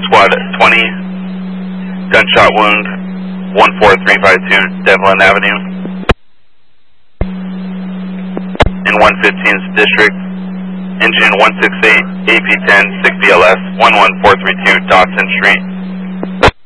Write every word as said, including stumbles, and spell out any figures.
Squad twenty, gunshot wound, one four three five two Devlin Avenue. In one fifteenth District, engine one six eight, A P ten, six B L S, one one four three two Dawson Street.